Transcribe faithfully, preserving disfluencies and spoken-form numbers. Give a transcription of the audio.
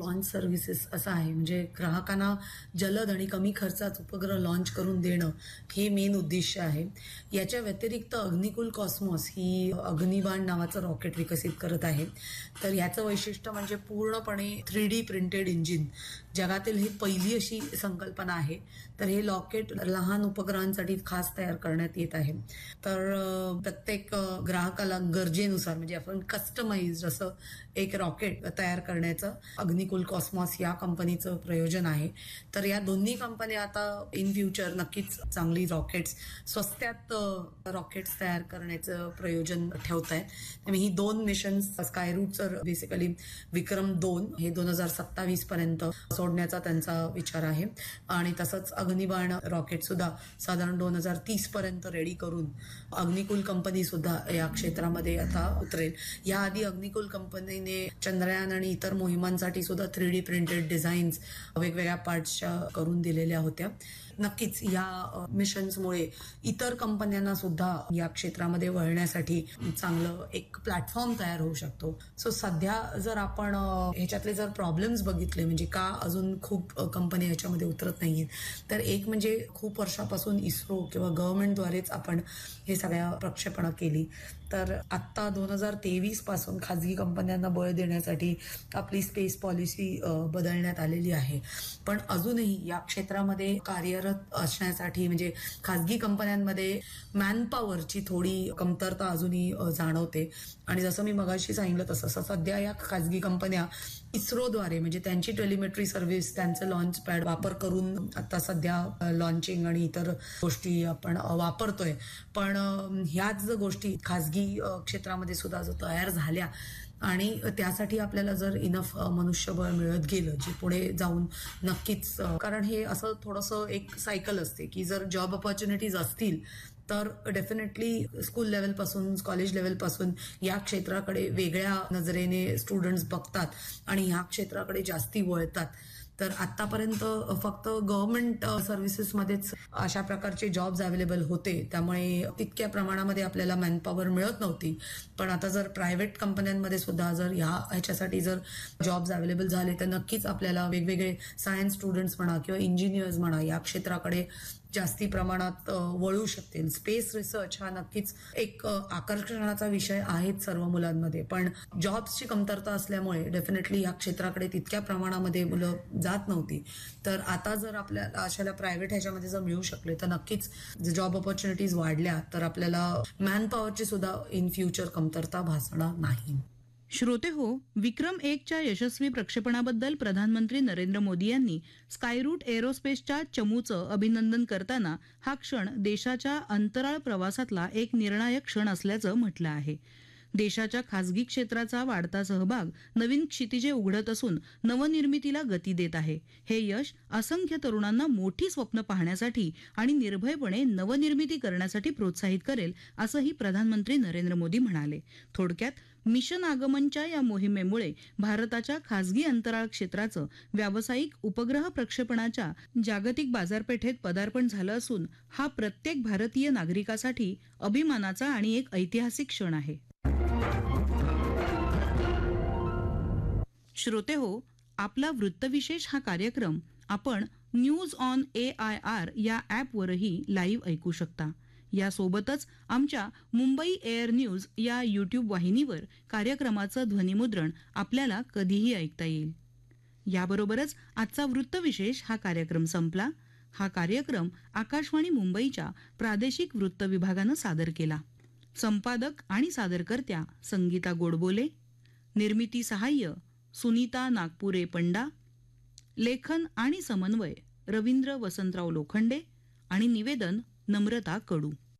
Launch services असं आहे. म्हणजे ग्राहकांना जलद आणि कमी खर्चात उपग्रह लॉन्च करून देणं हे मेन उद्दिष्ट आहे. याच्या व्यतिरिक्त अग्निकुल कॉस्मॉस ही अग्निबाण नावाचं रॉकेट विकसित करत आहे. तर याचं वैशिष्ट्य म्हणजे पूर्णपणे थ्री डी प्रिंटेड इंजिन. जगातील ही पहिली अशी संकल्पना आहे. तर हे रॉकेट लहान उपग्रहांसाठी खास तयार करण्यात येत आहे. तर प्रत्येक ग्राहकाला गरजेनुसार म्हणजे आपण कस्टमाइज असं एक रॉकेट तयार करण्याचं अग्निकुल कॉस्मॉस या कंपनीचं प्रयोजन आहे. तर या दोन्ही कंपन्या आता इन फ्युचर नक्कीच चांगली रॉकेट्स स्वस्त्यात रॉकेट्स तयार करण्याचं प्रयोजन ठेवत आहेत. त्यामुळे ही दोन मिशन्स स्कायरूटचं बेसिकली विक्रम दोन हे दोन हजार सत्तावीस पर्यंत सोडण्याचा त्यांचा विचार आहे आणि तसंच अग्निबाण रॉकेट सुद्धा साधारण दोन हजार तीस पर्यंत रेडी करून अग्निकुल कंपनी सुद्धा या क्षेत्रामध्ये आता उतरेल. याआधी अग्निकुल कंपनीने चंद्रयान आणि इतर मोहिमांसाठी सुद्धा थ्री डी प्रिंटेड डिझाईन्स वेगवेगळ्या पार्ट्सच्या करून दिलेल्या होत्या. नक्कीच या मिशन्समुळे इतर कंपन्यांना सुद्धा या क्षेत्रामध्ये वळण्यासाठी चांगलं एक प्लॅटफॉर्म तयार होऊ शकतो. सो सध्या जर आपण ह्याच्यातले जर प्रॉब्लेम्स बघितले म्हणजे का अजून खूप कंपन्या ह्याच्यामध्ये उतरत नाहीयेत, तर एक म्हणजे खूप वर्षापासून इस्रो किंवा गव्हर्नमेंटद्वारेच आपण हे सगळ्या प्रक्षेपणं केली. तर आत्ता दोन हजार तेवीस पासून खाजगी कंपन्यांना बळ देण्यासाठी आपली स्पेस पॉलिसी बदलण्यात आलेली आहे. पण अजूनही या क्षेत्रामध्ये कार्यरत असण्यासाठी म्हणजे खाजगी कंपन्यांमध्ये मॅनपॉवरची थोडी कमतरता अजूनही जाणवते. आणि जसं मी मगाशी सांगितलं तसं सध्या या खाजगी कंपन्या इस्रोद्वारे म्हणजे त्यांची टेलिमेट्री सर्व्हिस त्यांचं लॉन्च पॅड वापर करून आता सध्या लॉन्चिंग आणि इतर गोष्टी आपण वापरतोय. पण ह्याच गोष्टी खाजगी क्षेत्रामध्ये सुद्धा जो तयार झाल्या आणि त्यासाठी आपल्याला जर इनफ मनुष्यबळ मिळत गेलं जे पुढे जाऊन नक्कीच, कारण हे असं थोडंसं एक सायकल असते की जर जॉब ऑपॉर्च्युनिटीज असतील तर डेफिनेटली स्कूल लेवलपासून कॉलेज लेवलपासून या क्षेत्राकडे वेगळ्या नजरेने स्टुडंट्स बघतात आणि ह्या क्षेत्राकडे जास्ती वळतात. तर आतापर्यंत फक्त गव्हर्नमेंट सर्व्हिसेसमध्येच अशा प्रकारचे जॉब्स अवेलेबल होते, त्यामुळे तितक्या प्रमाणामध्ये आपल्याला मॅनपॉवर मिळत नव्हती. पण आता जर प्रायव्हेट कंपन्यांमध्ये सुद्धा जर ह्या ह्याच्यासाठी जर जॉब्स अवेलेबल झाले तर नक्कीच आपल्याला वेगवेगळे सायन्स स्टुडंट्स म्हणा किंवा इंजिनियर्स म्हणा या क्षेत्राकडे जास्ती प्रमाणात वळू शकतील. स्पेस रिसर्च हा नक्कीच एक आकर्षणाचा विषय आहेच सर्व मुलांमध्ये, पण जॉब्सची कमतरता असल्यामुळे डेफिनेटली या क्षेत्राकडे तितक्या प्रमाणामध्ये मुलं जात नव्हती. तर आता जर आपल्याला अशाला प्रायव्हेट ह्याच्यामध्ये जर मिळू शकले तर नक्कीच जॉब ऑपॉर्च्युनिटीज वाढल्या तर आपल्याला मॅनपॉवरची सुद्धा इन फ्युचर कमतरता भासणार नाही. श्रोते हो, विक्रम एकच्या यशस्वी प्रक्षेपणाबद्दल प्रधानमंत्री नरेंद्र मोदी यांनी स्कायरूट एरोस्पेसच्या चमूचं अभिनंदन करताना हा क्षण देशाच्या अंतराळ प्रवासातला एक निर्णायक क्षण असल्याचं म्हटलं आहे. देशाच्या खासगी क्षेत्राचा वाढता सहभाग नवीन क्षितिजे उघडत असून नवनिर्मितीला गती देत आहे. हे यश असंख्य तरुणांना मोठी स्वप्न पाहण्यासाठी आणि निर्भयपणे नवनिर्मिती करण्यासाठी प्रोत्साहित करेल असंही प्रधानमंत्री नरेंद्र मोदी म्हणाले. थोडक्यात मिशन आगमनच्या या मोहिमेमुळे भारताच्या खासगी अंतराळ क्षेत्राचं व्यावसायिक उपग्रह प्रक्षेपणाच्या जागतिक बाजारपेठेत पदार्पण झालं असून हा प्रत्येक भारतीय नागरिकासाठी अभिमानाचा आणि एक ऐतिहासिक क्षण आहे. श्रोते हो, आपला वृत्तविशेष हा कार्यक्रम आपण news on A I R या ॲपवरही लाईव्ह ऐकू शकता. यासोबतच आमच्या मुंबई एअर न्यूज या यूट्यूब वाहिनीवर कार्यक्रमाचं ध्वनिमुद्रण आपल्याला कधीही ऐकता येईल. याबरोबरच आजचा वृत्तविशेष हा कार्यक्रम संपला. हा कार्यक्रम आकाशवाणी मुंबईच्या प्रादेशिक वृत्त विभागानं सादर केला. संपादक आणि सादरकर्त्या संगीता गोडबोले, निर्मिती सहाय्य सुनीता नागपुरे पंडा, लेखन आणि समन्वय रवींद्र वसंतराव लोखंडे आणि निवेदन नम्रता कडू.